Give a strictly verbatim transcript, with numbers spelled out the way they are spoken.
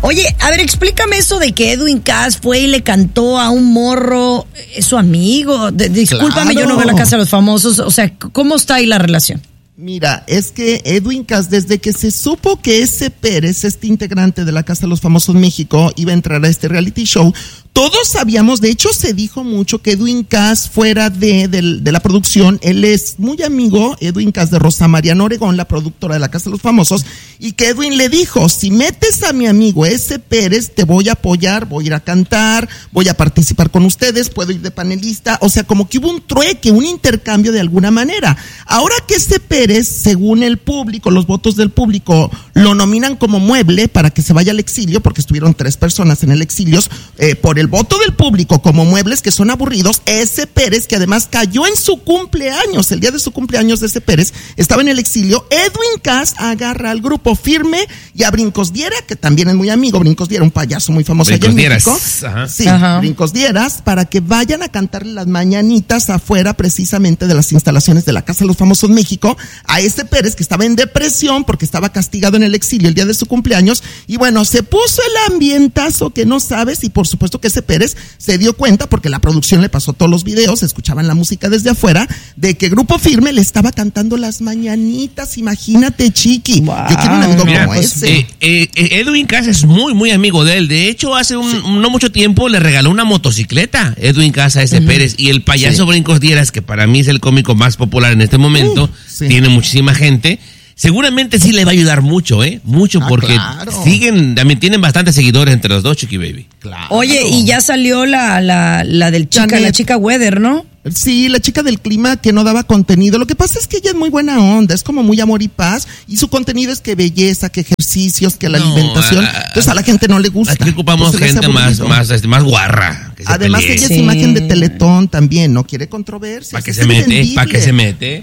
Oye, a ver, explícame eso de que Edwin Cass fue y le cantó a un morro, es su amigo. De, discúlpame, claro. Yo no veo la Casa de los Famosos. O sea, ¿cómo está ahí la relación? Mira, es que Edwin Cass, desde que se supo que ese Pérez, este integrante de la Casa de los Famosos México, iba a entrar a este reality show, todos sabíamos, de hecho se dijo mucho que Edwin Cass fuera de, de, de la producción, él es muy amigo, Edwin Cass, de Rosa María Noregón, la productora de la Casa de los Famosos, y que Edwin le dijo, si metes a mi amigo ese Pérez, te voy a apoyar, voy a ir a cantar, voy a participar con ustedes, puedo ir de panelista, o sea, como que hubo un trueque, un intercambio de alguna manera. Ahora que ese Pérez, según el público, los votos del público, lo nominan como mueble para que se vaya al exilio, porque estuvieron tres personas en el exilio, eh, por el El voto del público como muebles que son aburridos, ese Pérez, que además cayó en su cumpleaños, el día de su cumpleaños de ese Pérez, estaba en el exilio, Edwin Cass agarra al grupo Firme y a Brincos Diera, que también es muy amigo, Brincos Diera, un payaso muy famoso allá en México. Ajá. Sí, Ajá. Brincos Dieras, para que vayan a cantarle las mañanitas afuera precisamente de las instalaciones de la Casa de los Famosos México, a ese Pérez que estaba en depresión porque estaba castigado en el exilio el día de su cumpleaños, y bueno, se puso el ambientazo que no sabes, y por supuesto que ese Pérez se dio cuenta, porque la producción le pasó todos los videos, escuchaban la música desde afuera, de que Grupo Firme le estaba cantando las mañanitas. Imagínate, Chiqui. Wow. Yo quiero un amigo Mira, como pues, ese. Eh, eh, Edwin Cass es muy, muy amigo de él. De hecho, hace un, sí. no mucho tiempo le regaló una motocicleta Edwin Cass a ese uh-huh. Pérez. Y el payaso sí. Brincos Dieras, que para mí es el cómico más popular en este momento, uh, sí. tiene muchísima gente. Seguramente sí le va a ayudar mucho, ¿eh? Mucho, ah, porque claro. siguen, también tienen bastantes seguidores entre los dos, Chiqui Baby. Claro. Oye, y ya salió la, la, la del chica, Janet. la chica Weather, ¿no? Sí, la chica del clima que no daba contenido. Lo que pasa es que ella es muy buena onda, es como muy amor y paz, y su contenido es que belleza, que ejercicios, que la no, alimentación. A, Entonces a la gente no le gusta. Aquí ocupamos Entonces, gente más, más, más guarra. Además pelee. ella es sí. imagen de Teletón también, no quiere controversia. ¿Para qué se mete? ¿Para qué se mete?